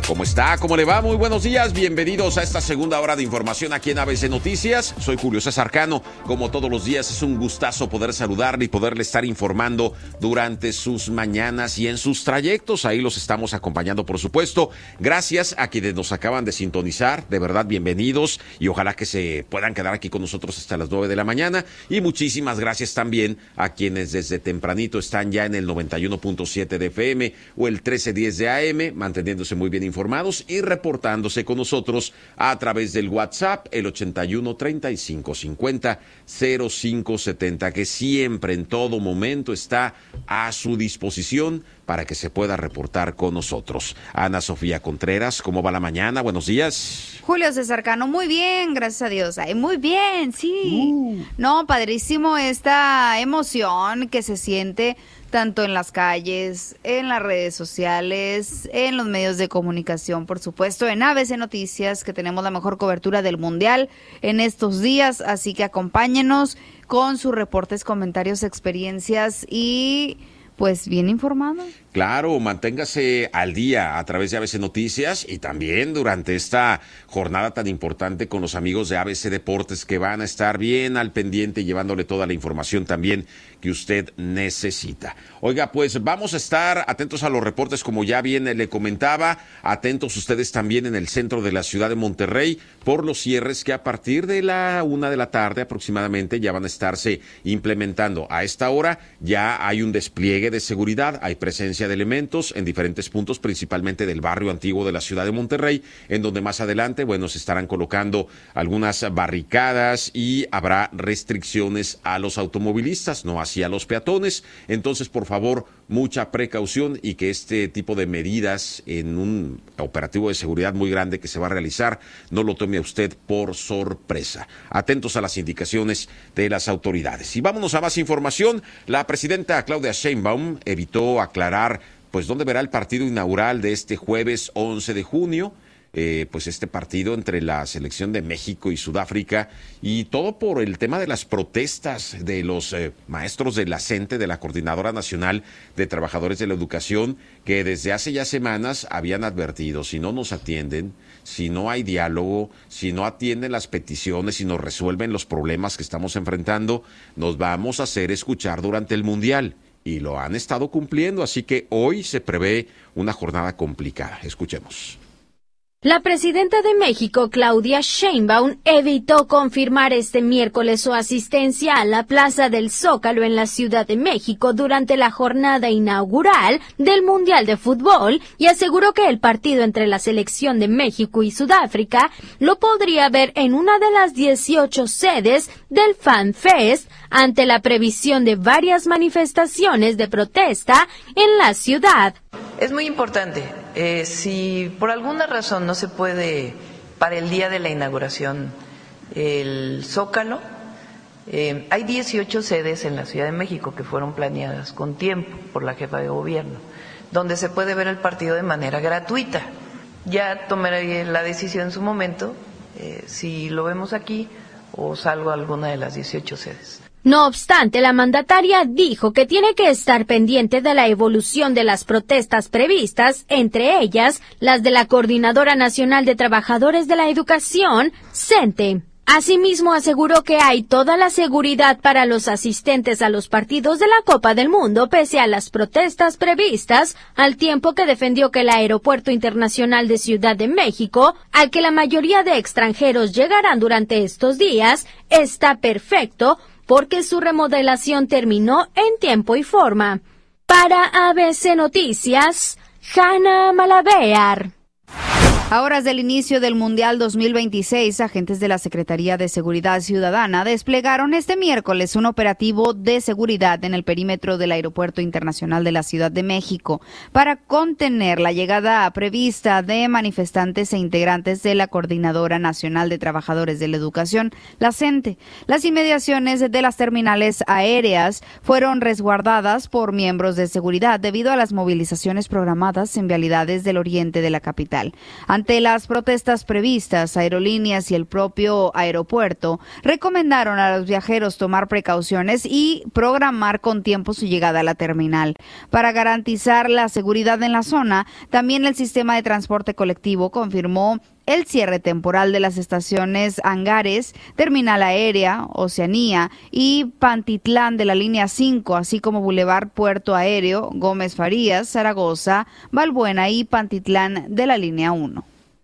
¿Cómo está? ¿Cómo le va? Muy buenos días. Bienvenidos a esta segunda hora de información aquí en ABC Noticias. Soy Julio César Cano. Como todos los días, es un gustazo poder saludarle y poderle estar informando durante sus mañanas y en sus trayectos. Ahí los estamos acompañando, por supuesto. Gracias a quienes nos acaban de sintonizar. De verdad, bienvenidos. Y ojalá que se puedan quedar aquí con nosotros hasta las 9 de la mañana. Y muchísimas gracias también a quienes desde tempranito están ya en el 91.7 de FM o el 1310 de AM, manteniéndose muy bien informados y reportándose con nosotros a través del WhatsApp, el 81 35 50 05 70, que siempre, en todo momento, está a su disposición para que se pueda reportar con nosotros. Ana Sofía Contreras, ¿cómo va la mañana? Buenos días. Julio César Cano, muy bien, gracias a Dios. Ay, muy bien, sí. No, padrísimo esta emoción que se siente tanto en las calles, en las redes sociales, en los medios de comunicación, por supuesto, en ABC Noticias, que tenemos la mejor cobertura del Mundial en estos días, así que acompáñenos con sus reportes, comentarios, experiencias y pues bien informado. Claro, manténgase al día a través de ABC Noticias y también durante esta jornada tan importante con los amigos de ABC Deportes, que van a estar bien al pendiente llevándole toda la información también que usted necesita. Oiga, pues vamos a estar atentos a los reportes, como ya bien le comentaba, atentos ustedes también en el centro de la ciudad de Monterrey por los cierres que a partir de la 1 de la tarde aproximadamente ya van a estarse implementando. A esta hora ya hay un despliegue de seguridad, hay presencia de elementos en diferentes puntos, principalmente del barrio antiguo de la ciudad de Monterrey, en donde más adelante, bueno, se estarán colocando algunas barricadas y habrá restricciones a los automovilistas, no así a los peatones. Entonces, por favor, mucha precaución y que este tipo de medidas en un operativo de seguridad muy grande que se va a realizar no lo tome a usted por sorpresa. Atentos a las indicaciones de las autoridades. Y vámonos a más información. La presidenta Claudia Sheinbaum evitó aclarar pues dónde verá el partido inaugural de este jueves 11 de junio. Pues este partido entre la selección de México y Sudáfrica, y todo por el tema de las protestas de los maestros de la CENTE, de la Coordinadora Nacional de Trabajadores de la Educación, que desde hace ya semanas habían advertido: si no nos atienden, si no hay diálogo, si no atienden las peticiones, si no resuelven los problemas que estamos enfrentando, nos vamos a hacer escuchar durante el Mundial. Y lo han estado cumpliendo, así que hoy se prevé una jornada complicada. Escuchemos. La presidenta de México, Claudia Sheinbaum, evitó confirmar este miércoles su asistencia a la Plaza del Zócalo en la Ciudad de México durante la jornada inaugural del Mundial de Fútbol y aseguró que el partido entre la selección de México y Sudáfrica lo podría ver en una de las 18 sedes del Fan Fest ante la previsión de varias manifestaciones de protesta en la ciudad. Es muy importante. Si por alguna razón no se puede para el día de la inauguración el Zócalo, hay 18 sedes en la Ciudad de México que fueron planeadas con tiempo por la jefa de gobierno, donde se puede ver el partido de manera gratuita. Ya tomaré la decisión en su momento, si lo vemos aquí o salgo a alguna de las 18 sedes. No obstante, la mandataria dijo que tiene que estar pendiente de la evolución de las protestas previstas, entre ellas las de la Coordinadora Nacional de Trabajadores de la Educación, CENTE. Asimismo, aseguró que hay toda la seguridad para los asistentes a los partidos de la Copa del Mundo pese a las protestas previstas, al tiempo que defendió que el Aeropuerto Internacional de Ciudad de México, al que la mayoría de extranjeros llegarán durante estos días, está perfecto, porque su remodelación terminó en tiempo y forma. Para ABC Noticias, Hanna Malavear. A horas del inicio del Mundial 2026, agentes de la Secretaría de Seguridad Ciudadana desplegaron este miércoles un operativo de seguridad en el perímetro del Aeropuerto Internacional de la Ciudad de México para contener la llegada prevista de manifestantes e integrantes de la Coordinadora Nacional de Trabajadores de la Educación, la CENTE. Las inmediaciones de las terminales aéreas fueron resguardadas por miembros de seguridad debido a las movilizaciones programadas en vialidades del oriente de la capital. Ante las protestas previstas, aerolíneas y el propio aeropuerto recomendaron a los viajeros tomar precauciones y programar con tiempo su llegada a la terminal. Para garantizar la seguridad en la zona, también el sistema de transporte colectivo confirmó el cierre temporal de las estaciones Angares, Terminal Aérea, Oceanía y Pantitlán de la línea 5, así como Boulevard Puerto Aéreo, Gómez Farías, Zaragoza, Balbuena y Pantitlán de la línea 1.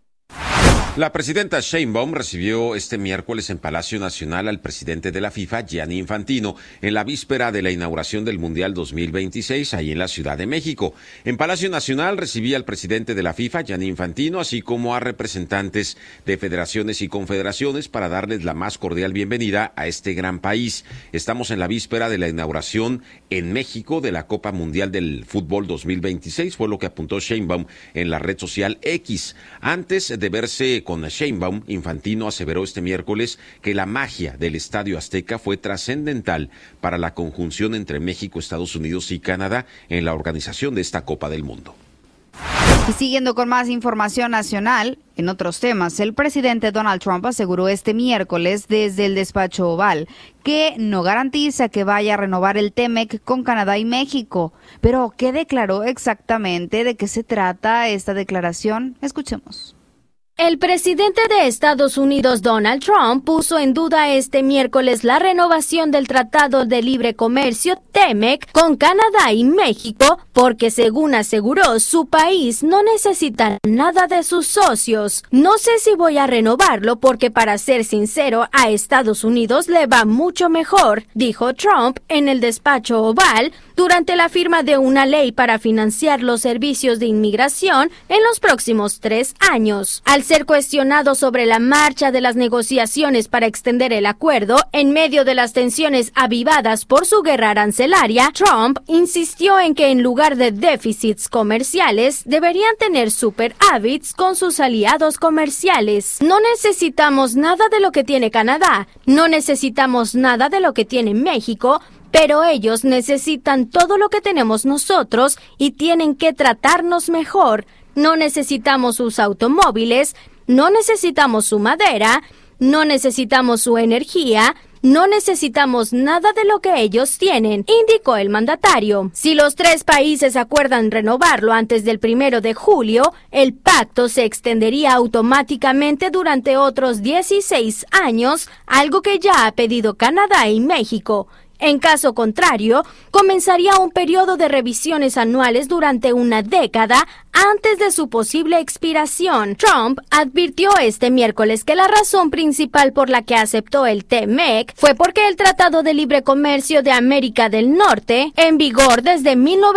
La presidenta Sheinbaum recibió este miércoles en Palacio Nacional al presidente de la FIFA, Gianni Infantino, en la víspera de la inauguración del Mundial 2026, ahí en la Ciudad de México. En Palacio Nacional recibía al presidente de la FIFA, Gianni Infantino, así como a representantes de federaciones y confederaciones para darles la más cordial bienvenida a este gran país. Estamos en la víspera de la inauguración en México de la Copa Mundial del Fútbol 2026, fue lo que apuntó Sheinbaum en la red social X. Antes de verse con Sheinbaum, Infantino aseveró este miércoles que la magia del Estadio Azteca fue trascendental para la conjunción entre México, Estados Unidos y Canadá en la organización de esta Copa del Mundo. Y siguiendo con más información nacional, en otros temas, el presidente Donald Trump aseguró este miércoles desde el despacho Oval que no garantiza que vaya a renovar el TEMEC con Canadá y México. Pero, ¿qué declaró exactamente? ¿De qué se trata esta declaración? Escuchemos. El presidente de Estados Unidos, Donald Trump, puso en duda este miércoles la renovación del Tratado de Libre Comercio, TEMEC, con Canadá y México, porque según aseguró, su país no necesita nada de sus socios. No sé si voy a renovarlo porque, para ser sincero, a Estados Unidos le va mucho mejor, dijo Trump en el despacho Oval durante la firma de una ley para financiar los servicios de inmigración en los próximos 3 años. Al ser cuestionado sobre la marcha de las negociaciones para extender el acuerdo en medio de las tensiones avivadas por su guerra arancelaria, Trump insistió en que en lugar de déficits comerciales deberían tener superávits con sus aliados comerciales. No necesitamos nada de lo que tiene Canadá, no necesitamos nada de lo que tiene México, pero ellos necesitan todo lo que tenemos nosotros y tienen que tratarnos mejor. No necesitamos sus automóviles, no necesitamos su madera, no necesitamos su energía, no necesitamos nada de lo que ellos tienen, indicó el mandatario. Si los 3 países acuerdan renovarlo antes del 1 de julio, el pacto se extendería automáticamente durante otros 16 años, algo que ya ha pedido Canadá y México. En caso contrario, comenzaría un periodo de revisiones anuales durante una década antes de su posible expiración. Trump advirtió este miércoles que la razón principal por la que aceptó el TEMEC fue porque el Tratado de Libre Comercio de América del Norte, en vigor desde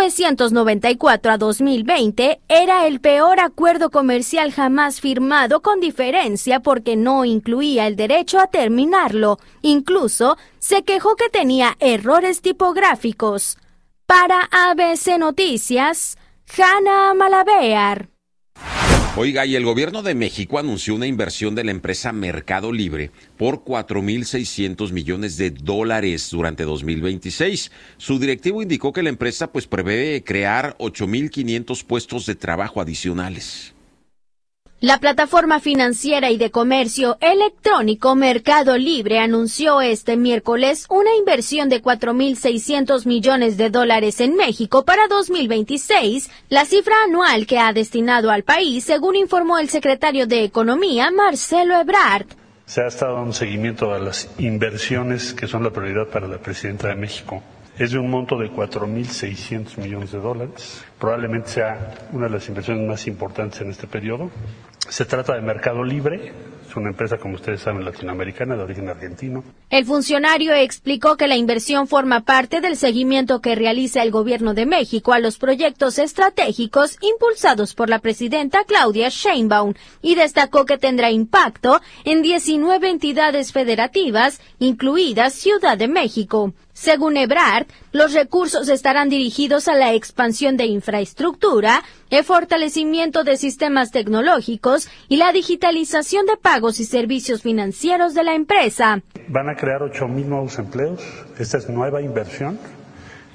1994 a 2020, era el peor acuerdo comercial jamás firmado, con diferencia porque no incluía el derecho a terminarlo. Incluso se quejó que tenía errores tipográficos. Para ABC Noticias, Hanna Malabear. Oiga, y el gobierno de México anunció una inversión de la empresa Mercado Libre por $4,600 millones durante 2026. Su directivo indicó que la empresa prevé crear 8,500 puestos de trabajo adicionales. La plataforma financiera y de comercio electrónico Mercado Libre anunció este miércoles una inversión de $4,600 millones en México para 2026, la cifra anual que ha destinado al país, según informó el secretario de Economía, Marcelo Ebrard. Se ha estado dando seguimiento a las inversiones que son la prioridad para la presidenta de México. Es de un monto de $4,600 millones. Probablemente sea una de las inversiones más importantes en este periodo. Se trata de Mercado Libre, es una empresa, como ustedes saben, latinoamericana, de origen argentino. El funcionario explicó que la inversión forma parte del seguimiento que realiza el Gobierno de México a los proyectos estratégicos impulsados por la presidenta Claudia Sheinbaum y destacó que tendrá impacto en 19 entidades federativas, incluida Ciudad de México. Según Ebrard, los recursos estarán dirigidos a la expansión de infraestructura, el fortalecimiento de sistemas tecnológicos y la digitalización de pagos y servicios financieros de la empresa. Van a crear 8,000 nuevos empleos. Esta es nueva inversión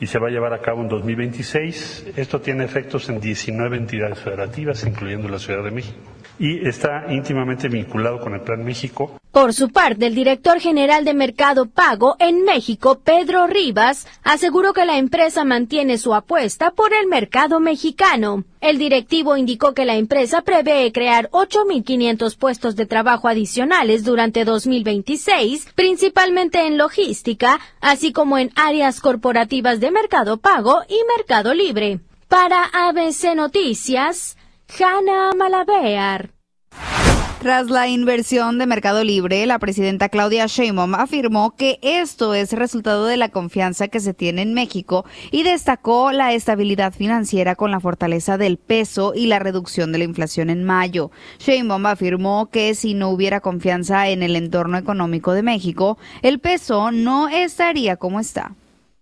y se va a llevar a cabo en 2026. Esto tiene efectos en 19 entidades federativas, incluyendo la Ciudad de México, y está íntimamente vinculado con el Plan México. Por su parte, el director general de Mercado Pago en México, Pedro Rivas, aseguró que la empresa mantiene su apuesta por el mercado mexicano. El directivo indicó que la empresa prevé crear 8.500 puestos de trabajo adicionales durante 2026, principalmente en logística, así como en áreas corporativas de Mercado Pago y Mercado Libre. Para ABC Noticias, Hanna Malabear. Tras la inversión de Mercado Libre, la presidenta Claudia Sheinbaum afirmó que esto es resultado de la confianza que se tiene en México y destacó la estabilidad financiera con la fortaleza del peso y la reducción de la inflación en mayo. Sheinbaum afirmó que si no hubiera confianza en el entorno económico de México, el peso no estaría como está.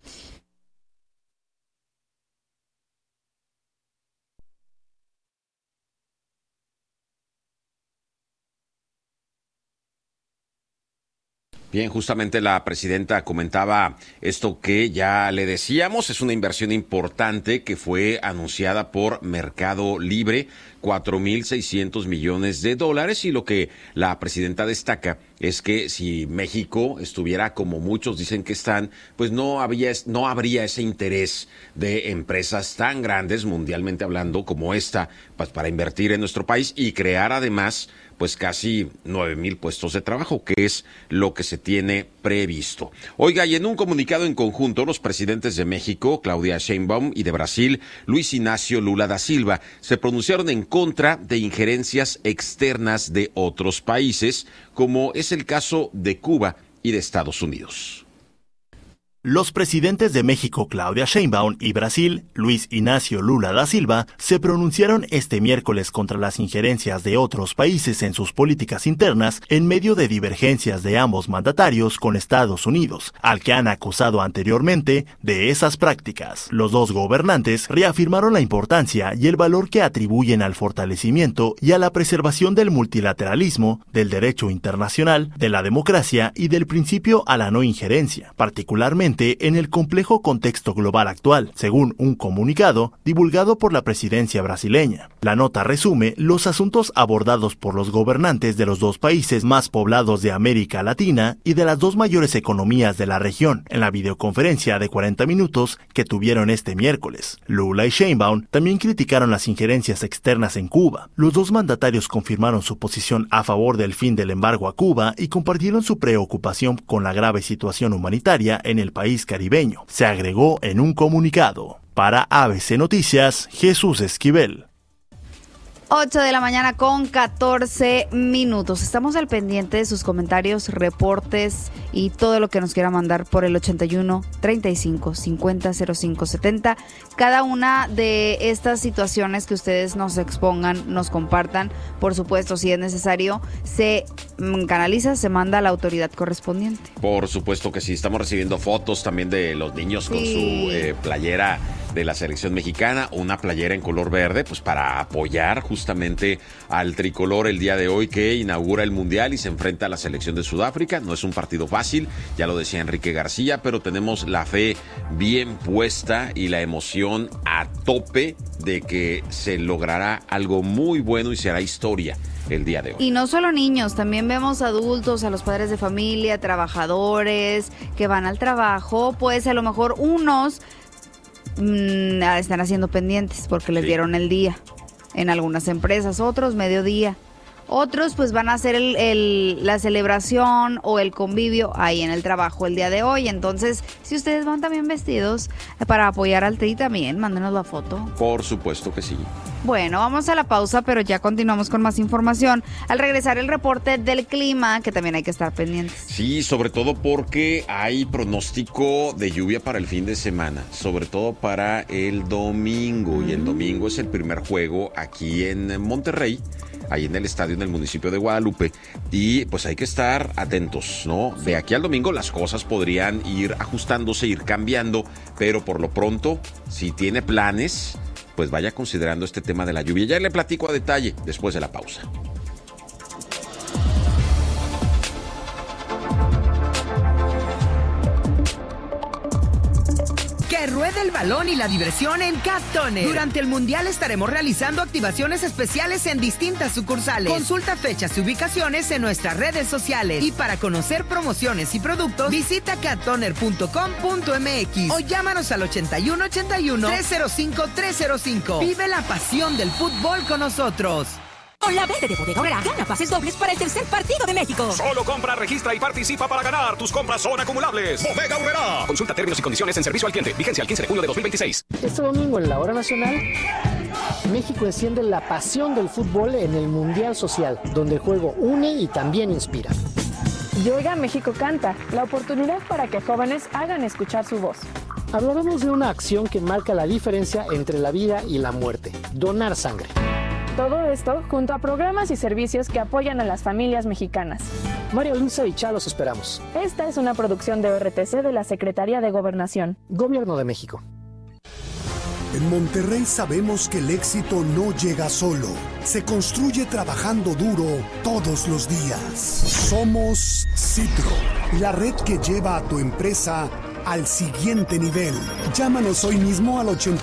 Bien, justamente la presidenta comentaba esto que ya le decíamos, es una inversión importante que fue anunciada por Mercado Libre, 4.600 millones de dólares, y lo que la presidenta destaca es que si México estuviera como muchos dicen que están, pues no habría ese interés de empresas tan grandes mundialmente hablando como esta, pues para invertir en nuestro país y crear además pues casi 9,000 puestos de trabajo, que es lo que se tiene previsto. Oiga, y en un comunicado en conjunto, los presidentes de México, Claudia Sheinbaum, y de Brasil, Luis Ignacio Lula da Silva, se pronunciaron en contra de injerencias externas de otros países, como es el caso de Cuba y de Estados Unidos. Los presidentes de México, Claudia Sheinbaum, y Brasil, Luis Ignacio Lula da Silva, se pronunciaron este miércoles contra las injerencias de otros países en sus políticas internas en medio de divergencias de ambos mandatarios con Estados Unidos, al que han acusado anteriormente de esas prácticas. Los dos gobernantes reafirmaron la importancia y el valor que atribuyen al fortalecimiento y a la preservación del multilateralismo, del derecho internacional, de la democracia y del principio a la no injerencia, particularmente en el complejo contexto global actual, según un comunicado divulgado por la presidencia brasileña. La nota resume los asuntos abordados por los gobernantes de los dos países más poblados de América Latina y de las dos mayores economías de la región, en la videoconferencia de 40 minutos que tuvieron este miércoles. Lula y Sheinbaum también criticaron las injerencias externas en Cuba. Los dos mandatarios confirmaron su posición a favor del fin del embargo a Cuba y compartieron su preocupación con la grave situación humanitaria en el país caribeño, se agregó en un comunicado. Para ABC Noticias, Jesús Esquivel. 8 de la mañana con 14 minutos. Estamos al pendiente de sus comentarios, reportes y todo lo que nos quiera mandar por el 81 35 50 05 70. Cada una de estas situaciones que ustedes nos expongan, nos compartan, por supuesto, si es necesario, se canaliza, se manda a la autoridad correspondiente. Por supuesto que sí, estamos recibiendo fotos también de los niños con su playera de la selección mexicana, una playera en color verde, pues para apoyar justamente al tricolor el día de hoy que inaugura el Mundial y se enfrenta a la selección de Sudáfrica. No es un partido fácil, ya lo decía Enrique García, pero tenemos la fe bien puesta y la emoción a tope de que se logrará algo muy bueno y se hará historia el día de hoy. Y no solo niños, también vemos adultos, a los padres de familia, trabajadores que van al trabajo, pues a lo mejor unos están haciendo pendientes porque les dieron el día en algunas empresas, otros mediodía, otros pues van a hacer la celebración o el convivio ahí en el trabajo el día de hoy. Entonces, si ustedes van también vestidos para apoyar al Tri, también mándenos la foto. Por supuesto que sí. Bueno, vamos a la pausa, pero ya continuamos con más información. Al regresar el reporte del clima, que también hay que estar pendientes. Sí, sobre todo porque hay pronóstico de lluvia para el fin de semana, sobre todo para el domingo. Y el domingo es el primer juego aquí en Monterrey, ahí en el estadio en el municipio de Guadalupe, y pues hay que estar atentos, ¿no? De aquí al domingo las cosas podrían ir ajustándose, ir cambiando, pero por lo pronto, si tiene planes, pues vaya considerando este tema de la lluvia. Ya le platico a detalle después de la pausa. Que ruede el balón y la diversión en Cat Toner. Durante el Mundial estaremos realizando activaciones especiales en distintas sucursales. Consulta fechas y ubicaciones en nuestras redes sociales. Y para conocer promociones y productos, visita cattoner.com.mx o llámanos al 8181-305-305. Vive la pasión del fútbol con nosotros. Con la verde de Bodega Aurrerá, gana pases dobles para el tercer partido de México. Solo compra, registra y participa para ganar. Tus compras son acumulables. Bodega Aurrerá. Consulta términos y condiciones en servicio al cliente. Vigencia el 15 de junio de 2026. Este domingo en la hora nacional, México enciende la pasión del fútbol en el Mundial Social, donde el juego une y también inspira. Llega México Canta, la oportunidad para que jóvenes hagan escuchar su voz. Hablaremos de una acción que marca la diferencia entre la vida y la muerte: donar sangre. Todo esto junto a programas y servicios que apoyan a las familias mexicanas. María Luisa y Chá los esperamos. Esta es una producción de RTC de la Secretaría de Gobernación. Gobierno de México. En Monterrey sabemos que el éxito no llega solo. Se construye trabajando duro todos los días. Somos Citro, la red que lleva a tu empresa al siguiente nivel. Llámanos hoy mismo al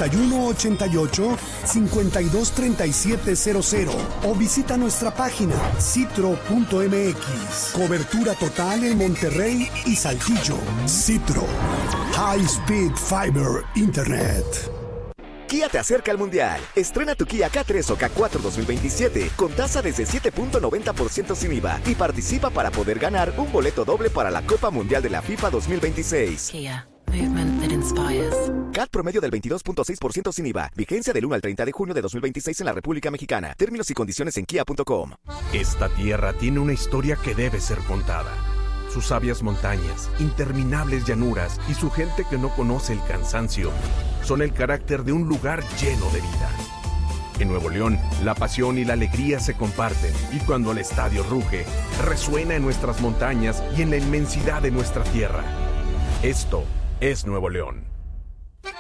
8188-523700 o visita nuestra página citro.mx. Cobertura total en Monterrey y Saltillo. Citro. High Speed Fiber Internet. Kia te acerca al Mundial. Estrena tu Kia K3 o K4 2027 con tasa desde 7.90% sin IVA y participa para poder ganar un boleto doble para la Copa Mundial de la FIFA 2026. Kia, movement that inspires. CAT promedio del 22.6% sin IVA. Vigencia del 1 al 30 de junio de 2026 en la República Mexicana. Términos y condiciones en kia.com. Esta tierra tiene una historia que debe ser contada. Sus sabias montañas, interminables llanuras y su gente que no conoce el cansancio son el carácter de un lugar lleno de vida. En Nuevo León, la pasión y la alegría se comparten y cuando el estadio ruge, resuena en nuestras montañas y en la inmensidad de nuestra tierra. Esto es Nuevo León.